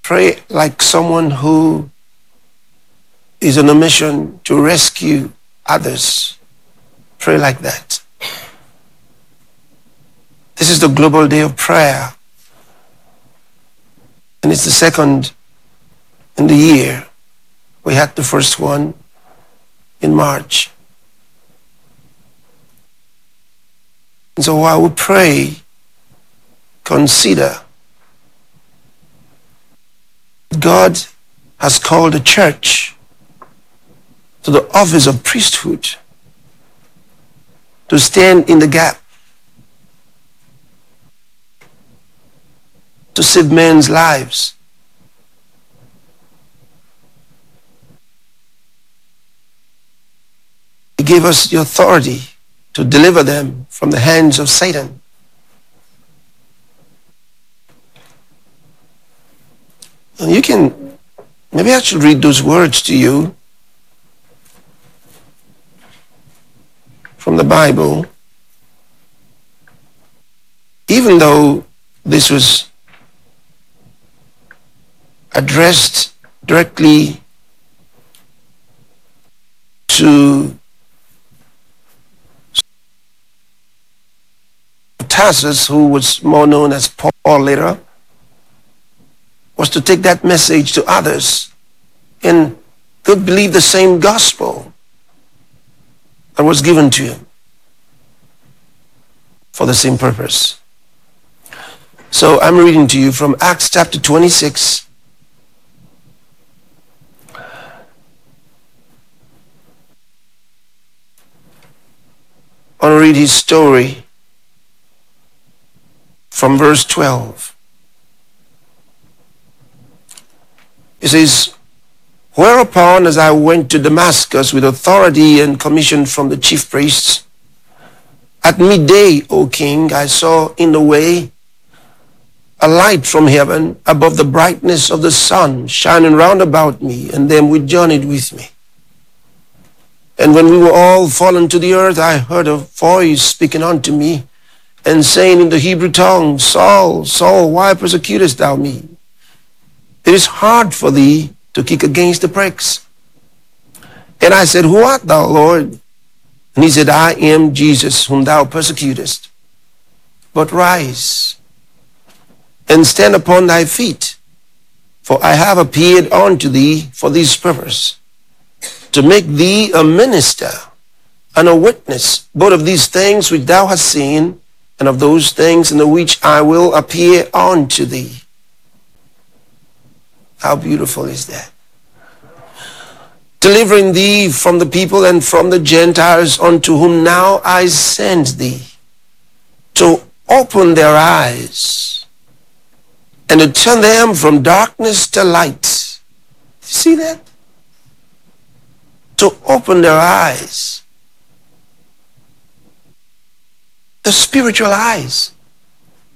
Pray like someone who is on a mission to rescue others. Pray like that. This is the Global Day of Prayer. And it's the second in the year. We had the first one in March. And so while we pray, consider God has called the church to the office of priesthood to stand in the gap, to save men's lives. He gave us the authority to deliver them from the hands of Satan. And you can, maybe I should read those words to you from the Bible. Even though this was addressed directly to Tarsus, who was more known as Paul later, was to take that message to others and could believe the same gospel that was given to him for the same purpose. So I'm reading to you from Acts chapter 26. I want to read his story from verse 12. It says, "Whereupon, as I went to Damascus with authority and commission from the chief priests, at midday, O king, I saw in the way a light from heaven above the brightness of the sun shining round about me and them which journeyed with me. And when we were all fallen to the earth, I heard a voice speaking unto me, and saying in the Hebrew tongue, Saul, Saul, why persecutest thou me? It is hard for thee to kick against the pricks. And I said, Who art thou, Lord? And he said, I am Jesus, whom thou persecutest. But rise and stand upon thy feet, for I have appeared unto thee for this purpose, to make thee a minister and a witness, both of these things which thou hast seen, and of those things in the which I will appear unto thee." How beautiful is that? "Delivering thee from the people and from the Gentiles, unto whom now I send thee, to open their eyes, and to turn them from darkness to light." See that? To open their eyes. The spiritual eyes.